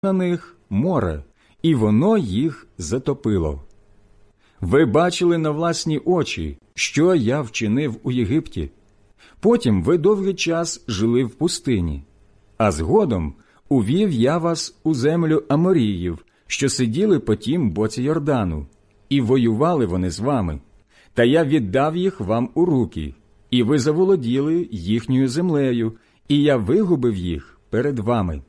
на них море, і воно їх затопило. Ви бачили на власні очі, що я вчинив у Єгипті. Потім ви довгий час жили в пустині, а згодом увів я вас у землю Аморіїв, що сиділи по тім боці Йордану, і воювали вони з вами. Та я віддав їх вам у руки, і ви заволоділи їхньою землею, і я вигубив їх перед вами.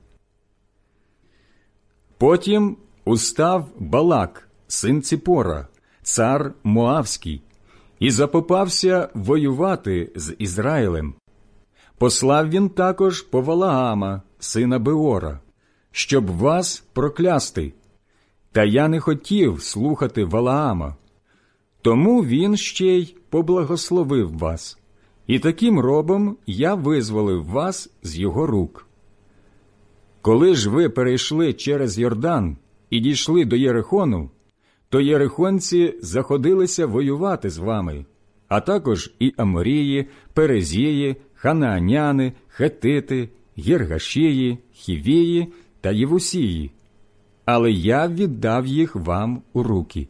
Потім устав Балак, син Ципора, цар Моавський, і запопався воювати з Ізраїлем. Послав він також по Валаама, сина Беора, щоб вас проклясти. Та я не хотів слухати Валаама. Тому він ще й поблагословив вас, і таким робом я визволив вас з його рук. Коли ж ви перейшли через Йордан і дійшли до Єрихону, то єрихонці заходилися воювати з вами, а також і Аморії, Перезії, Ханааняни, Хетити, Гіргашії, Хівії та Євусії. Але я віддав їх вам у руки.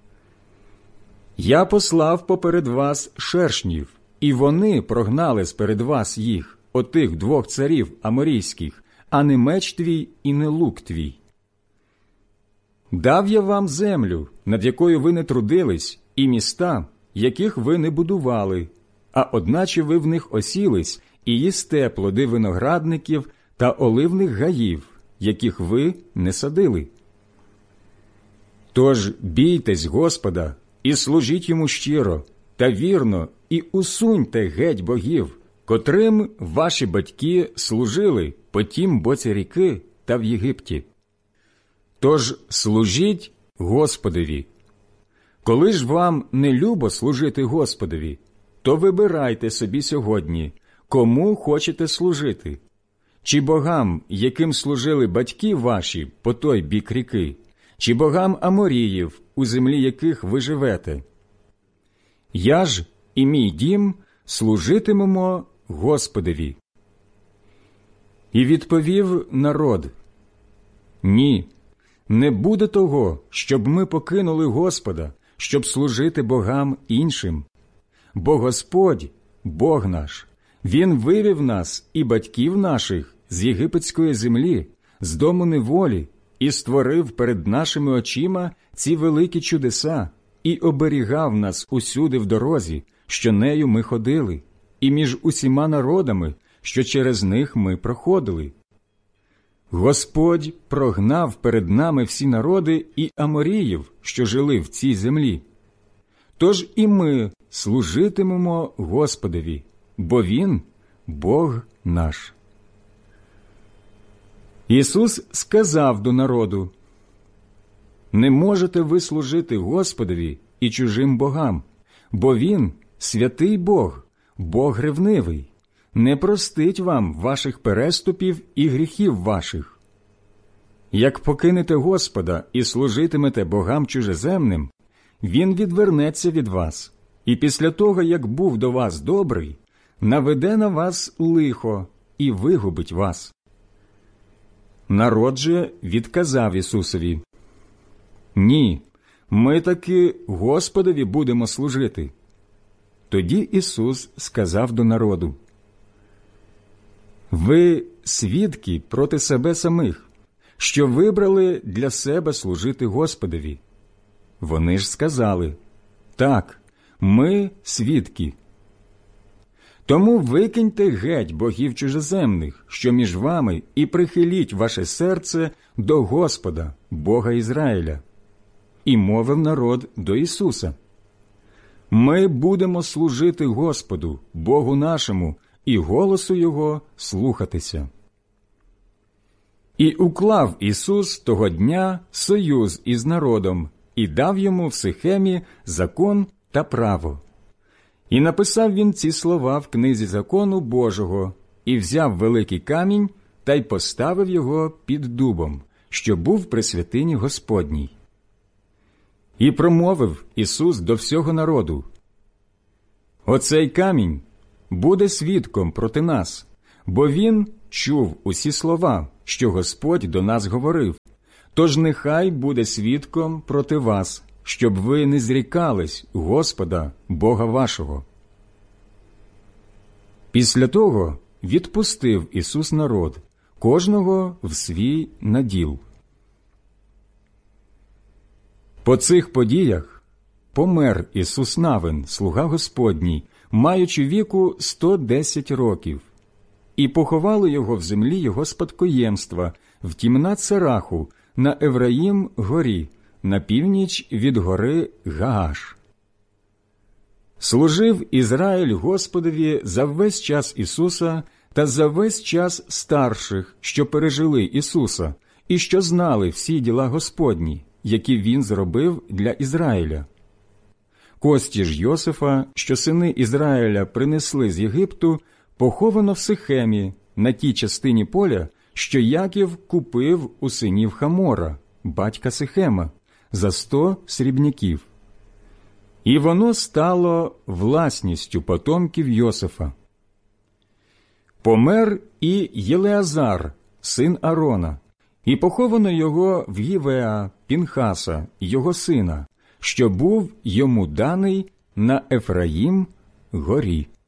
Я послав поперед вас шершнів, і вони прогнали сперед вас їх, отих двох царів аморійських, а не меч твій і не лук твій. Дав я вам землю, над якою ви не трудились, і міста, яких ви не будували, а одначе ви в них осілись і їсте плоди виноградників та оливних гаїв, яких ви не садили. Тож бійтесь Господа і служіть йому щиро та вірно, і усуньте геть богів, котрим ваші батьки служили по тім боці ріки та в Єгипті. Тож служіть Господові. Коли ж вам не любо служити Господові, то вибирайте собі сьогодні, кому хочете служити. Чи богам, яким служили батьки ваші по той бік ріки, чи богам Аморіїв, у землі яких ви живете. Я ж і мій дім служитимемо Господові. І відповів народ: Ні, не буде того, щоб ми покинули Господа, щоб служити богам іншим. Бо Господь, Бог наш, Він вивів нас і батьків наших з єгипетської землі, з дому неволі, і створив перед нашими очима ці великі чудеса, і оберігав нас усюди в дорозі, що нею ми ходили, і між усіма народами, що через них ми проходили. Господь прогнав перед нами всі народи і аморіїв, що жили в цій землі. Тож і ми служитимемо Господові, бо Він – Бог наш. Ісус сказав до народу: «Не можете ви служити Господові і чужим богам, бо Він – святий Бог, Бог ревнивий, не простить вам ваших переступів і гріхів ваших. Як покинете Господа і служитимете богам чужеземним, Він відвернеться від вас, і після того, як був до вас добрий, наведе на вас лихо і вигубить вас». Народ же відказав Ісусові: «Ні, ми таки Господові будемо служити». Тоді Ісус сказав до народу: «Ви свідки проти себе самих, що вибрали для себе служити Господові». Вони ж сказали: «Так, ми свідки». Тому викиньте геть богів чужеземних, що між вами, і прихиліть ваше серце до Господа, Бога Ізраїля. І мовив народ до Ісуса: «Ми будемо служити Господу, Богу нашому, і голосу Його слухатися». І уклав Ісус того дня союз із народом, і дав йому в Сихемі закон та право. І написав він ці слова в книзі закону Божого, і взяв великий камінь та й поставив його під дубом, що був при святині Господній. І промовив Ісус до всього народу: «Оцей камінь буде свідком проти нас, бо він чув усі слова, що Господь до нас говорив. Тож нехай буде свідком проти вас, щоб ви не зрікались Господа, Бога вашого». Після того відпустив Ісус народ, кожного в свій наділ. По цих подіях помер Ісус Навин, слуга Господній, маючи віку 110 років, і поховали його в землі його спадкоємства, в Тімнат Сераху, на Евраїм горі, на північ від гори Гааш. Служив Ізраїль Господові за весь час Ісуса та за весь час старших, що пережили Ісуса, і що знали всі діла Господні, які Він зробив для Ізраїля. Кості ж Йосифа, що сини Ізраїля принесли з Єгипту, поховано в Сихемі, на тій частині поля, що Яків купив у синів Хамора, батька Сихема, за 100 срібняків. І воно стало власністю потомків Йосифа. Помер і Єлеазар, син Арона, і поховано його в Гівеа Пінхаса, його сина, що був йому даний на Ефраїм горі.